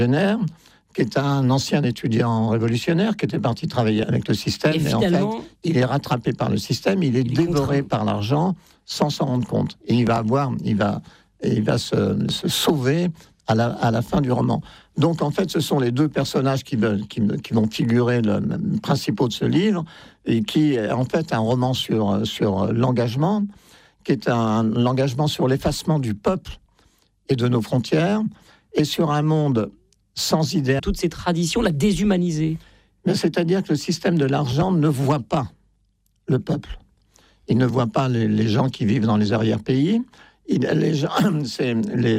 qui est un ancien étudiant révolutionnaire qui était parti travailler avec le système. Et finalement, en fait, il est rattrapé par le système, il est dévoré par l'argent sans s'en rendre compte. Et il va se sauver à la fin du roman. Donc, en fait, ce sont les deux personnages qui vont figurer le principaux de ce livre, et qui est en fait un roman sur l'engagement, qui est l'engagement sur l'effacement du peuple et de nos frontières, et sur un monde sans idée. Toutes ces traditions, la déshumanisée. Mais c'est-à-dire que le système de l'argent ne voit pas le peuple. Il ne voit pas les gens qui vivent dans les arrière-pays. C'est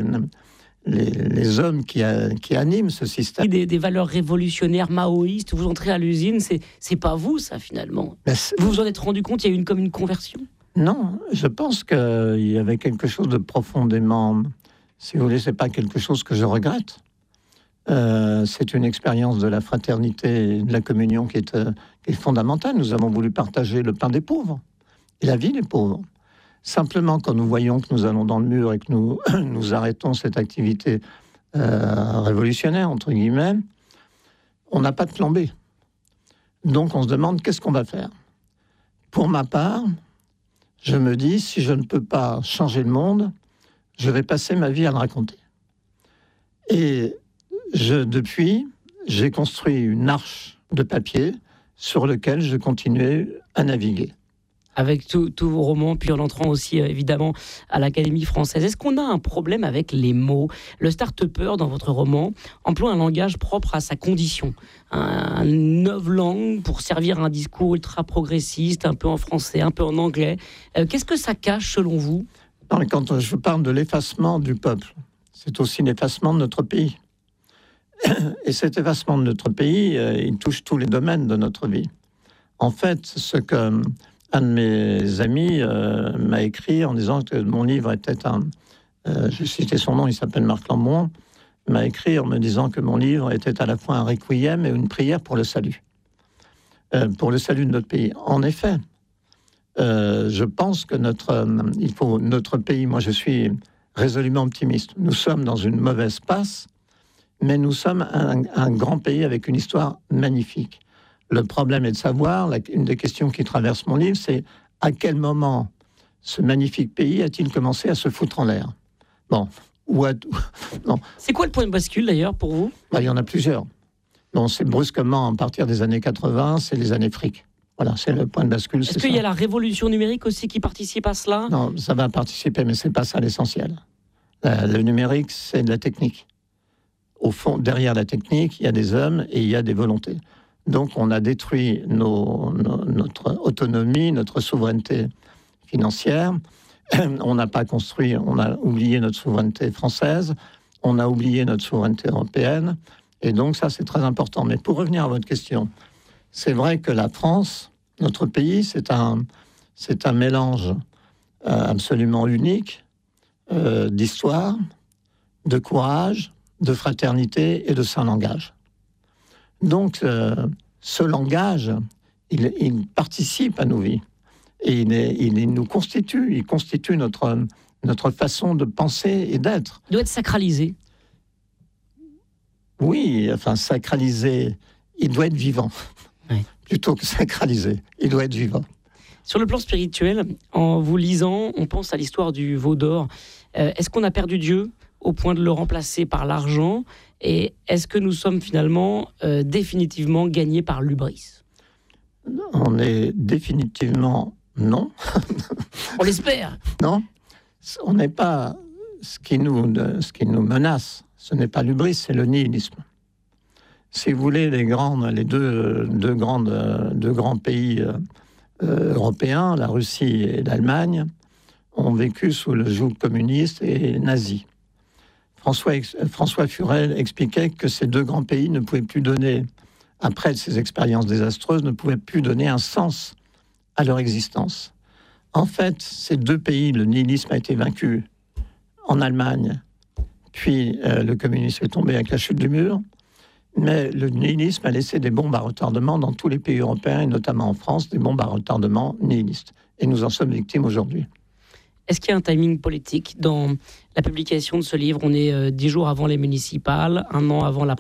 les hommes qui animent ce système. Des valeurs révolutionnaires maoïstes, vous entrez à l'usine, c'est pas vous, ça, finalement. Vous vous en êtes rendu compte, il y a eu comme une conversion? Non, je pense qu'il y avait quelque chose de profondément... Si vous voulez, c'est pas quelque chose que je regrette. C'est une expérience de la fraternité et de la communion qui est fondamentale. Nous avons voulu partager le pain des pauvres et la vie des pauvres. Simplement, quand nous voyons que nous allons dans le mur et que nous arrêtons cette activité révolutionnaire, entre guillemets, on n'a pas de plan B. Donc on se demande qu'est-ce qu'on va faire. Pour ma part, je me dis, si je ne peux pas changer le monde, je vais passer ma vie à le raconter. Et depuis, j'ai construit une arche de papier sur lequel je continuais à naviguer. Avec tous vos romans, puis en entrant aussi évidemment à l'Académie française. Est-ce qu'on a un problème avec les mots? Le start-upper, dans votre roman, emploie un langage propre à sa condition. Une langue pour servir un discours ultra-progressiste, un peu en français, un peu en anglais. Qu'est-ce que ça cache selon vous? Quand je parle de l'effacement du peuple, c'est aussi l'effacement de notre pays. Et cet effacement de notre pays, il touche tous les domaines de notre vie. En fait, ce que un de mes amis m'a écrit en disant que mon livre était j'ai cité son nom, il s'appelle Marc Lambon, m'a écrit en me disant que mon livre était à la fois un requiem et une prière pour le salut. Pour le salut de notre pays. En effet, je pense que notre pays, moi je suis résolument optimiste, nous sommes dans une mauvaise passe, mais nous sommes un grand pays avec une histoire magnifique. Le problème est de savoir, une des questions qui traverse mon livre, c'est à quel moment ce magnifique pays a-t-il commencé à se foutre en l'air? Bon, non. C'est quoi le point de bascule d'ailleurs pour vous? Il y en a plusieurs. Bon, c'est brusquement, à partir des années 80, c'est les années fric. Voilà, c'est le point de bascule. Est-ce qu'il y a la révolution numérique aussi qui participe à cela? Non, ça va participer, mais c'est pas ça l'essentiel. Le numérique, c'est de la technique. Au fond, derrière la technique, il y a des hommes et il y a des volontés. Donc, on a détruit notre autonomie, notre souveraineté financière. On n'a pas construit, on a oublié notre souveraineté française, on a oublié notre souveraineté européenne. Et donc, ça, c'est très important. Mais pour revenir à votre question, c'est vrai que la France, notre pays, c'est un mélange absolument unique d'histoire, de courage, de fraternité et de saint langage. Donc, ce langage, il participe à nos vies et il nous constitue. Il constitue notre façon de penser et d'être. Il doit être sacralisé. Oui, enfin sacralisé. Il doit être vivant. Oui. Plutôt que sacralisé. Il doit être vivant. Sur le plan spirituel, en vous lisant, on pense à l'histoire du veau d'or. Est-ce qu'on a perdu Dieu au point de le remplacer par l'argent? Et est-ce que nous sommes finalement définitivement gagnés par l'hubris? On est définitivement non. On l'espère. Non, on n'est pas... Ce qui nous menace, ce n'est pas l'hubris, c'est le nihilisme. Si vous voulez, les deux grands pays européens, la Russie et l'Allemagne, ont vécu sous le joug communiste et nazi. François Furel expliquait que ces deux grands pays ne pouvaient plus donner, après ces expériences désastreuses, ne pouvaient plus donner un sens à leur existence. En fait, ces deux pays, le nihilisme a été vaincu en Allemagne, puis le communisme est tombé avec la chute du mur, mais le nihilisme a laissé des bombes à retardement dans tous les pays européens, et notamment en France, des bombes à retardement nihilistes. Et nous en sommes victimes aujourd'hui. Est-ce qu'il y a un timing politique dans la publication de ce livre? On est 10 jours avant les municipales, 1 an avant la